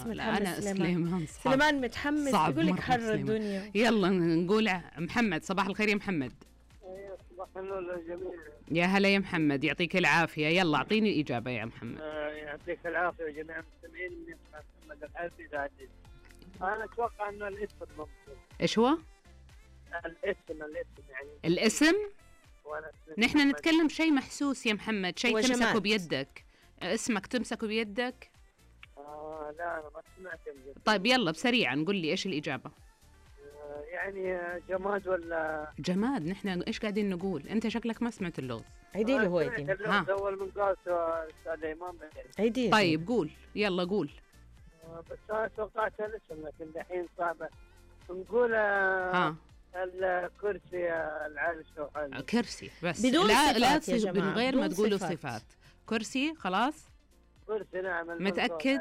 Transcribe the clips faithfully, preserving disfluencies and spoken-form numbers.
بس متحمس. لا أنا سليمان سليمان صعب. سليمان متحمس يقول لك حر سليمان. الدنيا. يلا نقول محمد. صباح الخير يا محمد. صباح النور للجميع. يا هلا يا محمد، يعطيك العافية. يلا أعطيني الإجابة يا محمد. آه يعطيك العافية جميع المستمعين. من محمد الحارثي زاهدين. أنا أتوقع إنه الاسم ممكن. إيش هو؟ الاسم الاسم يعني الاسم. نحن محمد. نتكلم شيء محسوس يا محمد، شيء وجماد. تمسكه بيدك. اسمك تمسكه بيدك. آه لا أنا ما سمعت الجد. طيب يلا بسريعا قل لي إيش الإجابة. آه يعني جماد ولا جماد. نحن إيش قاعدين نقول؟ أنت شكلك ما سمعت اللغز. عيدي له هو آه، يدين. سمعت اللغز أول من قال أستاذ إمام. عيدي. طيب قول يلا قول. آه بس أنا توقعت الاسم لكن دحين صعبة. نقول آه ها الكرسي آه، العرش أو حاجة. كرسي بس. بدون لا صفات لا يا تصير جماعة، من غير ما بدون تقولوا صفات. صفات. كرسي خلاص. كرسي نعم. متأكد؟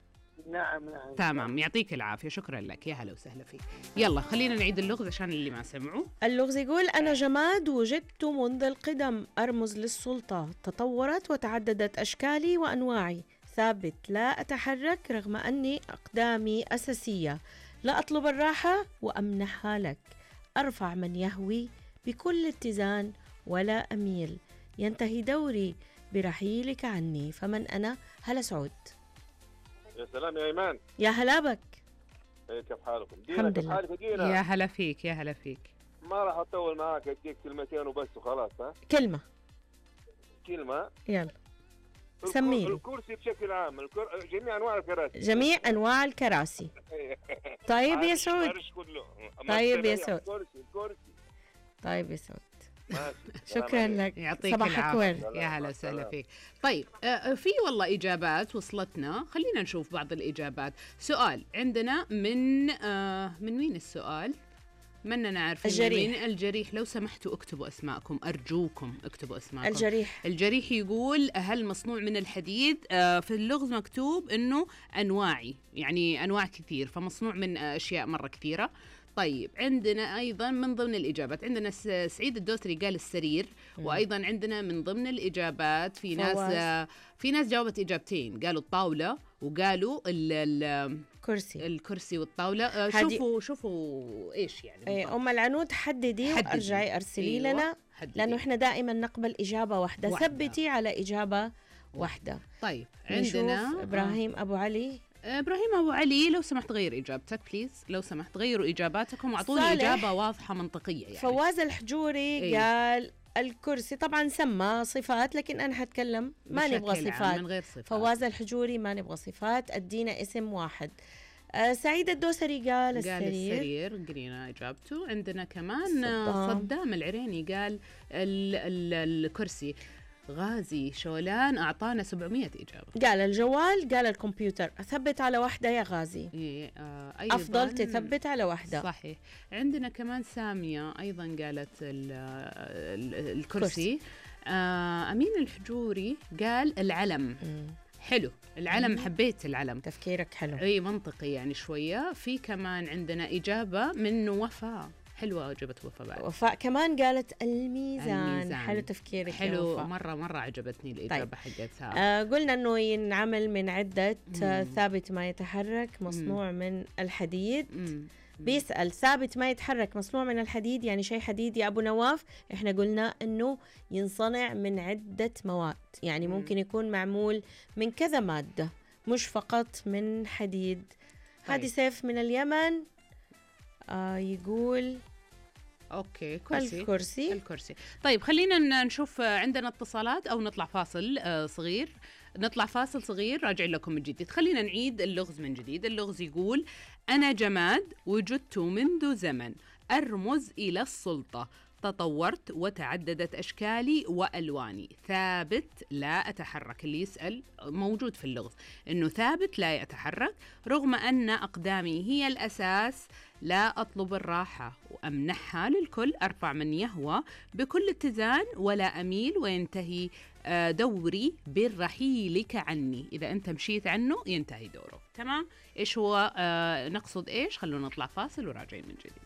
نعم نعم. تمام يعطيك العافية، شكرا لك. يا هلا وسهلا فيك. يلا خلينا نعيد اللغز عشان اللي ما سمعوا. اللغز يقول أنا جماد وجدت منذ القدم، أرمز للسلطة، تطورت وتعددت أشكالي وأنواعي، ثابت لا أتحرك رغم أني أقدامي أساسية، لا أطلب الراحة وأمنحها لك، أرفع من يهوي بكل اتزان ولا أميل، ينتهي دوري برحيلك عني، فمن أنا؟ هلا سعود. يا سلام يا ايمان. يا هلا بك. إيه كيف حالكم؟ دينا الحمد كيف لله. حالك يا دينا؟ يا هلا فيك يا هلا فيك. ما راح اطول معاك، اديك كلمتين وبس وخلاص. ها كلمة. كلمه. يلا الكر- سميلي. الكرسي بشكل عام، الكر... جميع انواع الكراسي. جميع أنواع الكراسي. طيب يا عرش- سعود. عرش كله. طيب يا مكتبة، سعود. كرسي الكرسي. طيب يا سعود. ماشي. شكرا لك. يعطيك صباحك العافية. ورد. يا هلا وسهلا سلام. فيك. طيب آه، في والله إجابات وصلتنا، خلينا نشوف بعض الإجابات. سؤال عندنا من آه، من مين السؤال؟ مننا عارفين. الجريح. من الجريح. لو سمحتوا اكتبوا أسماءكم، أرجوكم اكتبوا أسماءكم. الجريح. الجريح يقول هل مصنوع من الحديد؟ آه، في اللغز مكتوب إنه أنواعي، يعني أنواع كثير، فمصنوع من آه، أشياء مرة كثيرة. طيب عندنا أيضا من ضمن الإجابات عندنا س- سعيد الدوسري قال السرير. وأيضا عندنا من ضمن الإجابات في ناس فواز. آه، في ناس جاوبت إجابتين، قالوا الطاولة وقالوا ال ال كرسي. الكرسي والطاولة. آه، هذه- شوفوا شوفوا إيش يعني إيه، بالضبط. أم العنود حددي, حددي. وأرجعي أرسلي أيوة، لنا، حددي. لأنه إحنا دائما نقبل إجابة واحدة. واحدة. ثبتي على إجابة واحدة. طيب نشوف عندنا إبراهيم أبو علي. آه، إبراهيم أبو علي، لو سمحت غير إجابتك بليز، لو سمحت غيروا إجاباتكم وأعطوني صالح. إجابة واضحة منطقية يعني. فواز الحجوري إيه. قال الكرسي. طبعا سمى صفات لكن أنا حتكلم ما نبغى بشكل عام، صفات. من غير صفات. فواز الحجوري ما نبغى صفات، أدينا اسم واحد. آه سعيد الدوسري قال قال السرير. السرير، قرينا اجابته. عندنا كمان آه، صدام. صدام العريني قال ال ال الكرسي. غازي شولان اعطانا سبعمية اجابه. قال الجوال، قال الكمبيوتر. ثبت على واحدة يا غازي. إيه، آه، أيضاً أفضل تثبت على واحدة. صحيح. عندنا كمان سامية أيضا قالت ال ال الكرسي. آه، أمين الحجوري قال العلم. مم. حلو العلم، حبيت العلم. تفكيرك حلو. اي منطقي يعني شوية. في كمان عندنا إجابة من وفاء، حلوة جبت وفاء بعد. وفاء كمان قالت الميزان. الميزان. حلو تفكيرك يا حلو وفاء. مرة مرة عجبتني الإجابة حقتها. آه قلنا انه ينعمل من عدة آه مم. ثابت ما يتحرك مصنوع من الحديد. مم. بيسأل ثابت ما يتحرك مصنوع من الحديد يعني شيء حديد يا أبو نواف. إحنا قلنا إنه ينصنع من عدة مواد، يعني مم. ممكن يكون معمول من كذا مادة مش فقط من حديد. طيب. هادي سيف من اليمن آه يقول أوكي كرسي. الكرسي. الكرسي. طيب خلينا ن- نشوف آه، عندنا اتصالات أو نطلع فاصل آه، صغير. نطلع فاصل صغير راجع لكم من جديد. خلينا نعيد اللغز من جديد. اللغز يقول أنا جماد وجدت منذ زمن، أرمز إلى السلطة، تطورت وتعددت أشكالي وألواني، ثابت لا أتحرك. اللي يسأل موجود في اللغز إنه ثابت لا يتحرك رغم أن أقدامي هي الأساس، لا أطلب الراحة وأمنحها للكل، أرفع من يهوى بكل اتزان ولا أميل، وينتهي آه، دوري بالرحيلك عني. إذا أنت مشيت عنه ينتهي دوره. تمام؟ إيش هو آه، نقصد إيش؟ خلونا نطلع فاصل وراجعين من جديد.